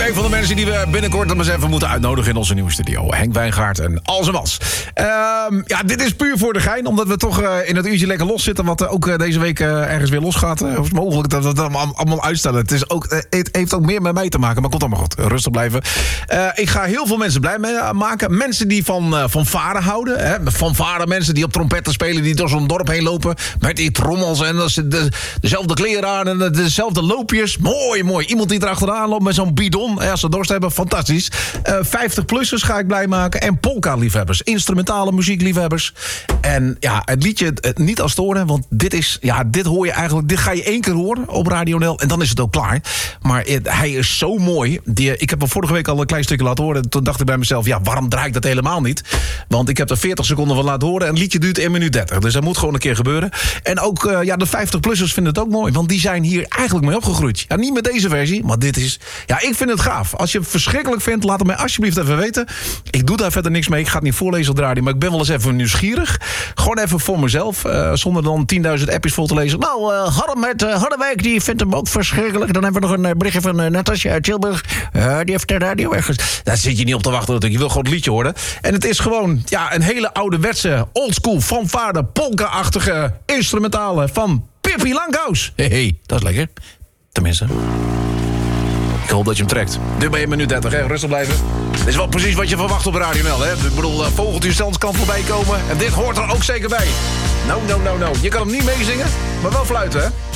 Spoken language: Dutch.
Een van de mensen die we binnenkort nog eens even moeten uitnodigen in onze nieuwe studio. Henk Wijngaard en Alzewans. Ja, dit is puur voor de gein. Omdat we toch in het uurtje lekker los zitten. Wat ook deze week ergens weer losgaat. Of het mogelijk dat we het allemaal uitstellen. Het heeft ook meer met mij te maken. Maar komt allemaal goed. Rustig blijven. Ik ga heel veel mensen blij maken. Mensen die van varen houden. Hè? Van varen mensen die op trompetten spelen. Die door zo'n dorp heen lopen. Met die trommels. En dezelfde kleren aan. En dezelfde loopjes. Mooi, mooi. Iemand die erachteraan loopt met zo'n bidon. Als ze dorst hebben, fantastisch. 50-plussers ga ik blij maken. En polka-liefhebbers. Instrumentale muziekliefhebbers. En ja, het liedje niet als storen. Want dit hoor je eigenlijk. Dit ga je 1 keer horen op Radio NL. En dan is het ook klaar. Maar hij is zo mooi. Ik heb hem vorige week al een klein stukje laten horen. Toen dacht ik bij mezelf, ja, waarom draai ik dat helemaal niet? Want ik heb er 40 seconden van laten horen. En het liedje duurt 1 minuut 30. Dus dat moet gewoon een keer gebeuren. En ook de 50-plussers vinden het ook mooi. Want die zijn hier eigenlijk mee opgegroeid. Ja, niet met deze versie. Maar dit is... Ja, ik vind het gaaf. Als je het verschrikkelijk vindt, laat het mij alsjeblieft even weten. Ik doe daar verder niks mee. Ik ga het niet voorlezen op de radio. Maar ik ben wel eens even nieuwsgierig. Gewoon even voor mezelf. Zonder dan 10.000 appjes vol te lezen. Nou, Harderwijk, die vindt hem ook verschrikkelijk. Dan hebben we nog een berichtje van Natasja uit Tilburg. Die heeft de radio ergens. Daar zit je niet op te wachten. Je wil gewoon het liedje horen. En het is gewoon een hele ouderwetse, oldschool, fanfare, polka-achtige instrumentale van Pippi Langkous. Hey, dat is lekker. Tenminste. Ik hoop dat je hem trekt. Dit bij 1 minuut 30, hè? Rustig blijven. Dit is wel precies wat je verwacht op Radio NL, hè? Ik bedoel, vogeltjesstand kan voorbij komen. En dit hoort er ook zeker bij. Nou. Je kan hem niet meezingen, maar wel fluiten, hè?